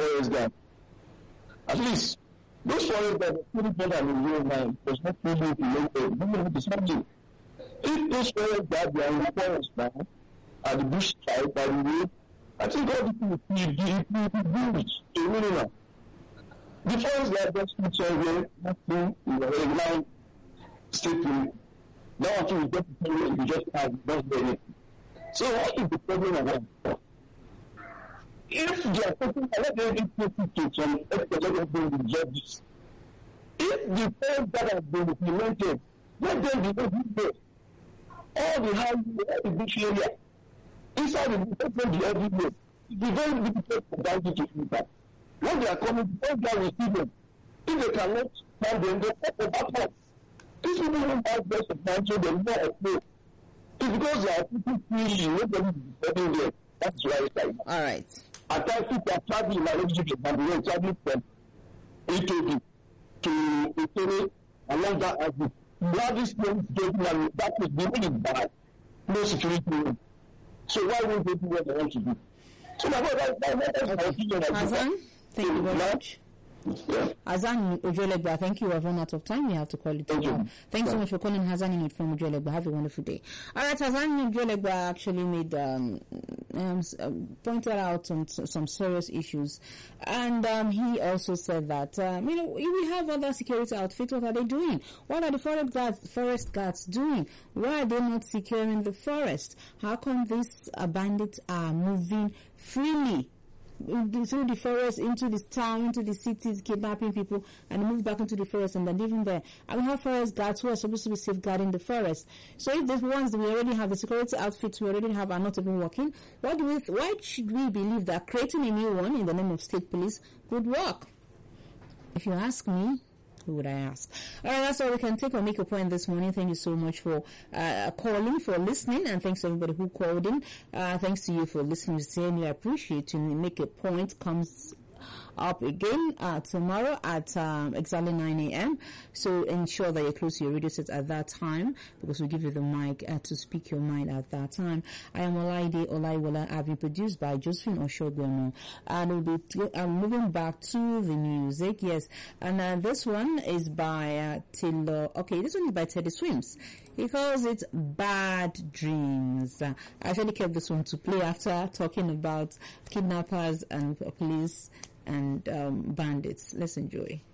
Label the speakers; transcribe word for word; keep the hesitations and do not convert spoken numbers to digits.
Speaker 1: forest guard. At least those forest guards are pretty better than the real mind. There's not really to make them. You know, it's something. If those forest guards are in the forest now, at the bush side, by the way, I think all the people will be good to minimum. The forest guard just put somewhere, nothing in the regular statement. That one thing you get to tell you, you just have, don't do anything. So what is the problem of that? If they are taking, let them be taken to some extent, let them be judges. If the forest guard has been implemented, let them be able all the houses, all the beach area, inside the different the everywhere. It's very difficult for them to do that. When they are coming, all they will see them. If they cannot find them, they pop up at home. These people don't have best of time, so they're not afraid. It's because they are people freely, nobody is disturbing them. That's why it's like.
Speaker 2: All right.
Speaker 1: At times, people are traveling in my relationship with Babylon, traveling from Itobi to Itobi along that avenue. Why this place getting and that is really bad. No security. So why won't they do what they want to do? So my brother, that's my opinion.
Speaker 2: Hassan, thank you very much.
Speaker 1: Yeah.
Speaker 2: Hassan Ojolegba, thank you. I've run out of time. We have to call it
Speaker 1: Thank
Speaker 2: now.
Speaker 1: you.
Speaker 2: Thanks so
Speaker 1: Yeah.
Speaker 2: much for calling Hassan in it from Ojolegba. Have a wonderful day. All right, Hassan Ojolegba actually made um, um, um, pointed out some some serious issues, and um, he also said that um, you know we have other security outfits. What are they doing? What are the forest guards forest guards doing? Why are they not securing the forest? How come these uh, bandits are moving freely through the forest into this town, into the cities, kidnapping people, and move back into the forest and then living there? And we have forest guards who are supposed to be safeguarding the forest. So if the ones that we already have, the security outfits we already have, are not even working, what do we, why should we believe that creating a new one in the name of state police would work? If you ask me, who would I ask? All right, that's all we can take or make a point this morning. Thank you so much for uh, calling, for listening, and thanks to everybody who called in. Uh, thanks to you for listening. Sincerely, I appreciate you. Make a point comes up again uh, tomorrow at um, exactly nine a.m. So ensure that you close your radio set at that time, because we give you the mic uh, to speak your mind at that time. I am Olaide Olaiwola. I've been produced by Josephine Oshogbono, and we'll be I'm moving back to the music. Yes, and uh, this one is by uh, Tilo. Okay, this one is by Teddy Swims. He calls it Bad Dreams. Uh, I actually kept this one to play after talking about kidnappers and police and um, bandits. Let's enjoy.